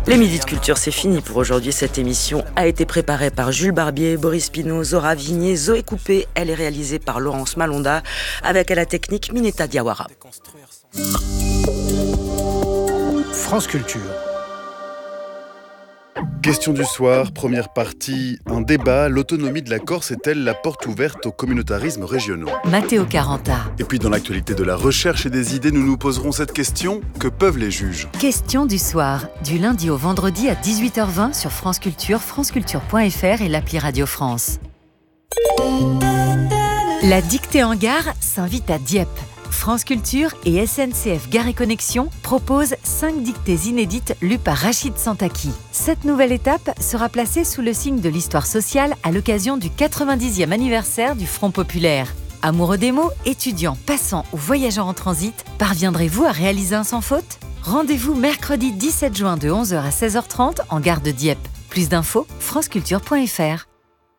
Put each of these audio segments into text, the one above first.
Les Midis de Culture, c'est fini pour aujourd'hui. Cette émission a été préparée par Jules Barbier, Boris Pinault, Zora Vigné, Zoé Coupé. Elle est réalisée par Laurence Malonda, avec à la technique Mineta Diawara. France Culture. Question du soir, première partie, un débat, l'autonomie de la Corse est-elle la porte ouverte aux communautarismes régionaux ? Matteo Caranta. Et puis dans l'actualité de la recherche et des idées, nous nous poserons cette question, que peuvent les juges ? Question du soir, du lundi au vendredi à 18h20 sur France Culture, franceculture.fr et l'appli Radio France. La dictée en gare s'invite à Dieppe. France Culture et SNCF Gare et Connexion proposent 5 dictées inédites lues par Rachid Santaki. Cette nouvelle étape sera placée sous le signe de l'histoire sociale à l'occasion du 90e anniversaire du Front Populaire. Amoureux des mots, étudiants, passants ou voyageurs en transit, parviendrez-vous à réaliser un sans faute ? Rendez-vous mercredi 17 juin de 11h à 16h30 en gare de Dieppe. Plus d'infos, franceculture.fr.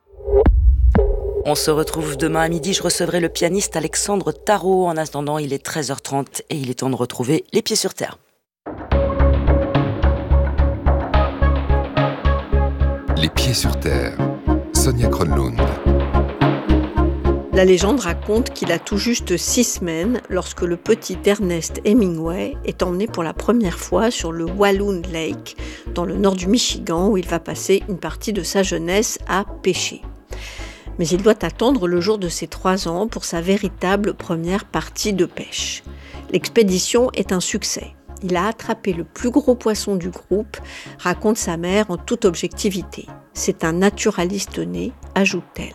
On se retrouve demain à midi. Je recevrai le pianiste Alexandre Tarot. En attendant, il est 13h30 et il est temps de retrouver les pieds sur terre. Les pieds sur terre. Sonia Kronlund. La légende raconte qu'il a tout juste 6 semaines lorsque le petit Ernest Hemingway est emmené pour la première fois sur le Walloon Lake, dans le nord du Michigan, où il va passer une partie de sa jeunesse à pêcher. Mais il doit attendre le jour de ses 3 ans pour sa véritable première partie de pêche. L'expédition est un succès. Il a attrapé le plus gros poisson du groupe, raconte sa mère en toute objectivité. C'est un naturaliste né, ajoute-t-elle.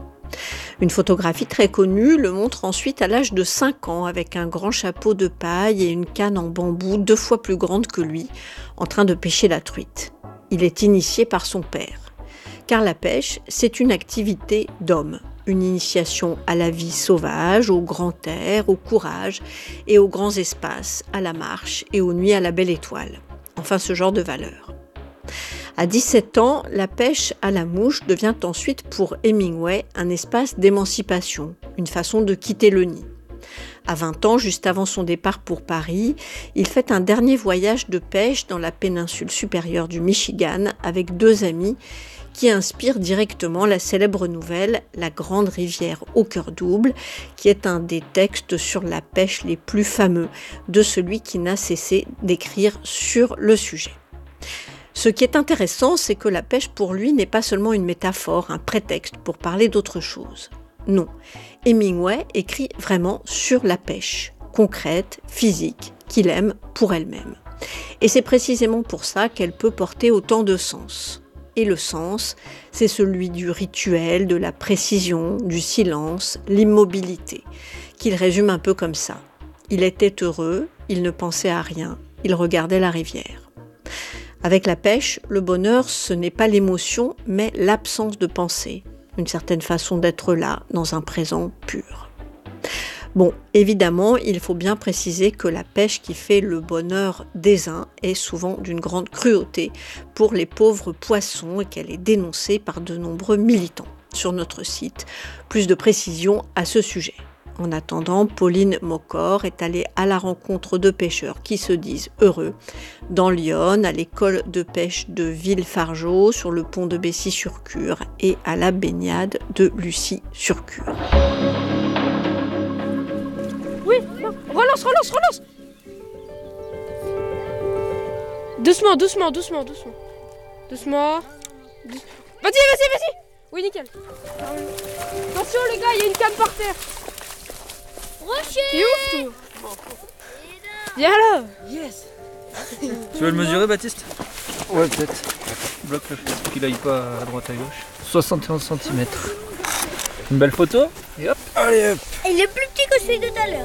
Une photographie très connue le montre ensuite à l'âge de 5 ans avec un grand chapeau de paille et une canne en bambou 2 fois plus grande que lui, en train de pêcher la truite. Il est initié par son père. Car la pêche, c'est une activité d'homme, une initiation à la vie sauvage, au grand air, au courage et aux grands espaces, à la marche et aux nuits à la belle étoile. Enfin, ce genre de valeurs. À 17 ans, la pêche à la mouche devient ensuite pour Hemingway un espace d'émancipation, une façon de quitter le nid. À 20 ans, juste avant son départ pour Paris, il fait un dernier voyage de pêche dans la péninsule supérieure du Michigan avec 2 amis qui inspire directement la célèbre nouvelle « La grande rivière au cœur double », qui est un des textes sur la pêche les plus fameux de celui qui n'a cessé d'écrire sur le sujet. Ce qui est intéressant, c'est que la pêche pour lui n'est pas seulement une métaphore, un prétexte pour parler d'autre chose. Non, Hemingway écrit vraiment sur la pêche, concrète, physique, qu'il aime pour elle-même. Et c'est précisément pour ça qu'elle peut porter autant de sens. Et le sens, c'est celui du rituel, de la précision, du silence, l'immobilité, qu'il résume un peu comme ça. Il était heureux, il ne pensait à rien, il regardait la rivière. Avec la pêche, le bonheur, ce n'est pas l'émotion, mais l'absence de pensée, une certaine façon d'être là, dans un présent pur. Bon, évidemment, il faut bien préciser que la pêche qui fait le bonheur des uns est souvent d'une grande cruauté pour les pauvres poissons et qu'elle est dénoncée par de nombreux militants. Sur notre site, plus de précisions à ce sujet. En attendant, Pauline Mocor est allée à la rencontre de pêcheurs qui se disent heureux dans l'Yonne, à l'école de pêche de Villefargeau, sur le pont de Bessy-sur-Cure et à la baignade de Lucy-sur-Cure. Oui, non. Relance. Doucement. Vas-y. Oui, nickel. Attention les gars, il y a une canne par terre. Rocher. T'es ouf, toi. Viens là. Yes. Tu veux le mesurer, Baptiste ? Ouais, peut-être. Bloque le fait pour qu'il aille pas à droite à gauche. 71 cm. Une belle photo. Et hop. Allez hop. Il est plus petit que celui de tout à l'heure.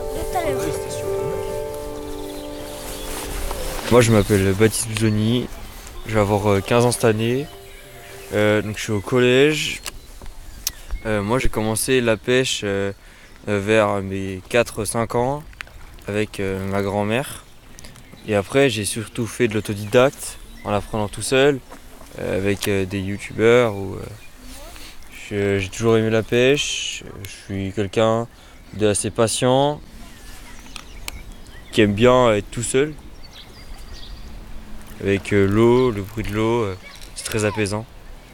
Moi je m'appelle Baptiste Busoni, je vais avoir 15 ans cette année, donc je suis au collège. Moi j'ai commencé la pêche vers mes 4-5 ans avec ma grand-mère. Et après j'ai surtout fait de l'autodidacte en apprenant tout seul avec des youtubeurs. J'ai toujours aimé la pêche, je suis quelqu'un d'assez patient, qui aime bien être tout seul. avec l'eau, le bruit de l'eau, c'est très apaisant.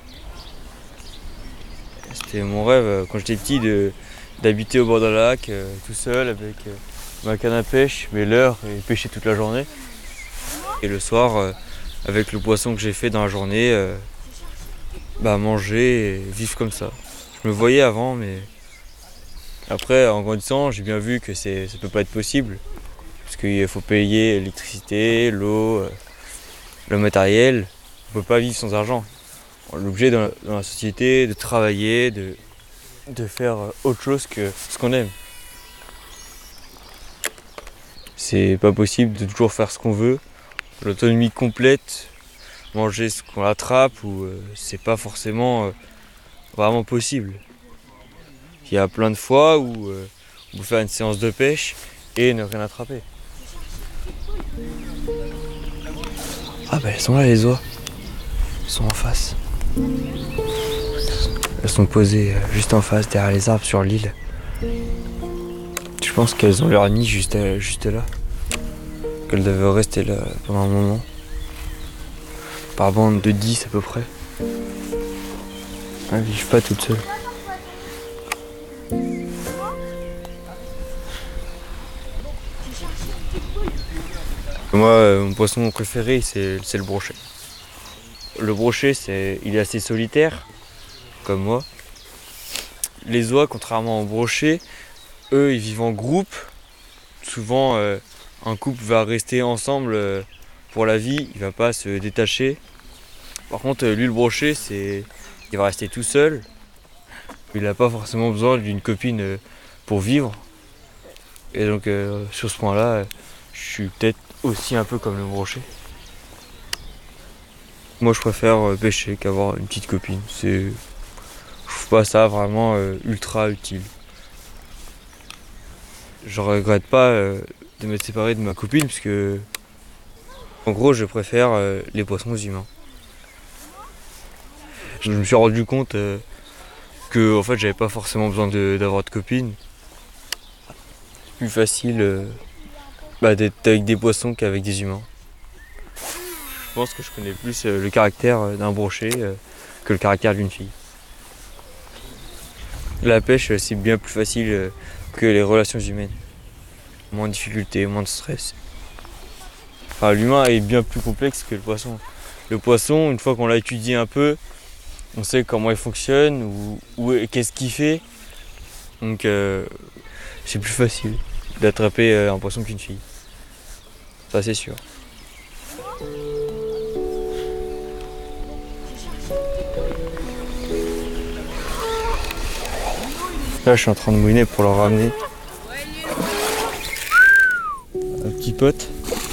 C'était mon rêve quand j'étais petit d'habiter au bord d'un lac, tout seul, avec ma canne à pêche, mes leurres et pêcher toute la journée. Et le soir, avec le poisson que j'ai fait dans la journée, manger et vivre comme ça. Je me voyais avant, mais après, en grandissant, j'ai bien vu que ça peut pas être possible. Parce qu'il faut payer l'électricité, l'eau, le matériel. On peut pas vivre sans argent. On est obligé dans la société de travailler, de faire autre chose que ce qu'on aime. C'est pas possible de toujours faire ce qu'on veut. L'autonomie complète, manger ce qu'on attrape, c'est pas forcément vraiment possible. Il y a plein de fois où on peut faire une séance de pêche et ne rien attraper. Ah ben elles sont là les oies. Elles sont en face. Elles sont posées juste en face, derrière les arbres sur l'île. Je pense qu'elles ont leur nid juste là. Qu'elles doivent rester là pendant un moment. Par bande de 10 à peu près. Elles vivent pas toutes seules. Moi, mon poisson préféré, c'est le brochet. Le brochet, il est assez solitaire, comme moi. Les oies, contrairement au brochet, eux, ils vivent en groupe. Souvent, un couple va rester ensemble pour la vie, il va pas se détacher. Par contre, lui, le brochet, il va rester tout seul. Il n'a pas forcément besoin d'une copine pour vivre. Et donc, sur ce point-là, je suis peut-être aussi un peu comme le brochet. Moi, je préfère pêcher qu'avoir une petite copine. Je trouve pas ça vraiment ultra utile. Je regrette pas de m'être séparé de ma copine parce que, en gros, je préfère les poissons humains. Je me suis rendu compte que, en fait, j'avais pas forcément besoin d'avoir de copine. C'est plus facile d'être avec des poissons qu'avec des humains. Je pense que je connais plus le caractère d'un brochet que le caractère d'une fille. La pêche, c'est bien plus facile que les relations humaines. Moins de difficultés, moins de stress. Enfin, l'humain est bien plus complexe que le poisson. Le poisson, une fois qu'on l'a étudié un peu, on sait comment il fonctionne, qu'est-ce qu'il fait. Donc c'est plus facile d'attraper un poisson qu'une fille. Ça c'est sûr. Là je suis en train de mouiner pour leur ramener un petit pote.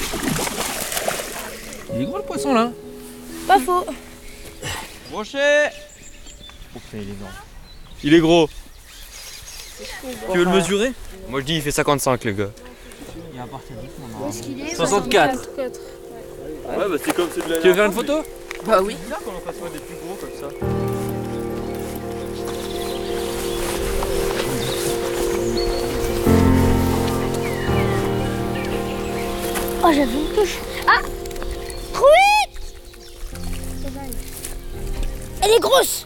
Il est gros le poisson là. Pas faux. Brochet. Oh putain, il est énorme. Il est gros. Tu veux le mesurer? Moi je dis il fait 55 les gars. Il est à partir de Où est-ce qu'il est 64. Ouais, Ouais c'est comme celui de la. Tu veux faire une photo? Bah oui. C'est bizarre qu'on en fasse des plus gros comme ça. Oh, j'avais une touche. Ah, truite. Elle est grosse.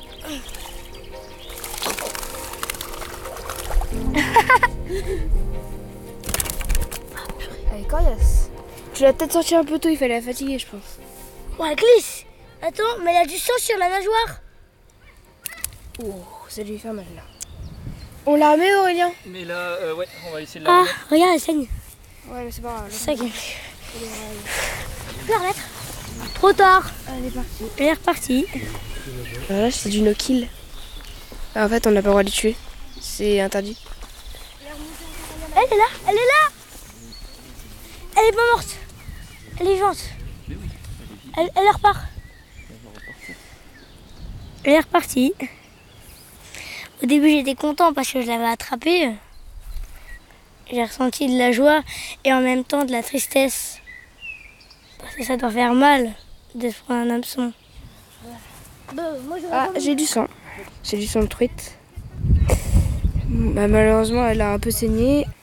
Elle est coriace. Tu l'as peut-être sorti un peu tôt, il fallait la fatiguer, je pense. Oh, elle glisse. Attends, mais elle a du sang sur la nageoire. Oh, ça lui fait mal là. On la remet, Aurélien? Mais là, ouais, on va essayer de la remettre. Regarde, elle saigne. Ouais, mais c'est pas grave. C'est ça qui me fait. Je peux la remettre. Trop tard. Elle est partie. Elle est repartie. Là, c'est du no-kill. En fait, on n'a pas le droit de les tuer. C'est interdit. Elle est là, elle est là. Elle est pas morte. Elle est vivante. Elle repart. Elle est repartie. Au début, j'étais content parce que je l'avais attrapée. J'ai ressenti de la joie et en même temps de la tristesse. Parce que ça doit faire mal de se prendre un hameçon. Ah, j'ai du sang. J'ai du sang de truite. Bah, malheureusement, elle a un peu saigné.